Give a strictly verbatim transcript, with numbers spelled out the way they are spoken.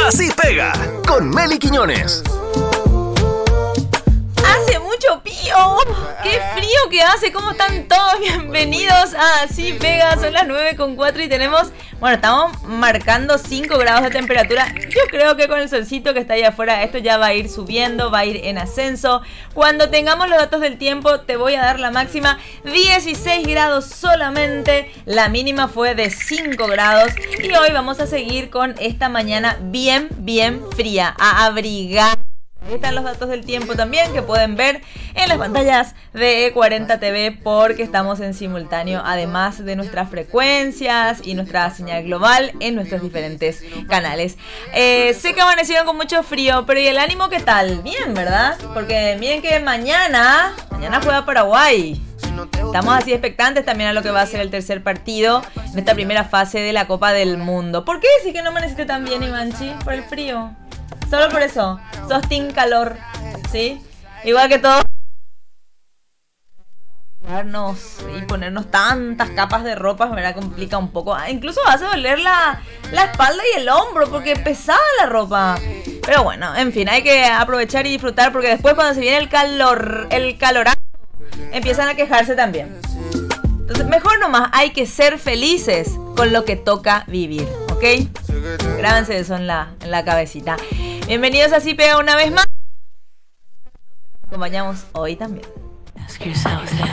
Así Pega, con Meli Quiñones. Hace mucho pío. Qué frío que hace. ¿Cómo están todos? Bienvenidos a Así Pega. Son las nueve con cuatro y tenemos... Bueno, estamos marcando cinco grados de temperatura. Yo creo que con el solcito que está ahí afuera, esto ya va a ir subiendo, va a ir en ascenso. Cuando tengamos los datos del tiempo, te voy a dar la máxima. dieciséis grados solamente. La mínima fue de cinco grados. Y hoy vamos a seguir con esta mañana bien, bien fría. A abrigar. Ahí están los datos del tiempo también que pueden ver en las pantallas de E cuarenta T V porque estamos en simultáneo, además de nuestras frecuencias y nuestra señal global en nuestros diferentes canales. Eh, sé que amanecieron con mucho frío, pero ¿y el ánimo qué tal? Bien, ¿verdad? Porque miren que mañana, mañana juega Paraguay. Estamos así expectantes también a lo que va a ser el tercer partido en esta primera fase de la Copa del Mundo. ¿Por qué decís que no amaneciste tan bien, Ivanchi? ¿Por el frío? Solo por eso, sos team calor, ¿sí? Igual que todos. Y ponernos tantas capas de ropa, ¿verdad? Complica un poco. Incluso hace doler la, la espalda y el hombro, porque es pesada la ropa. Pero bueno, en fin, hay que aprovechar y disfrutar, porque después cuando se viene el calor, el calorazo, empiezan a quejarse también. Entonces, mejor nomás, hay que ser felices con lo que toca vivir, ¿ok? Grábense eso en la, en la cabecita. Bienvenidos a Así Pega una vez más. Acompañamos hoy también. Ask yourself that.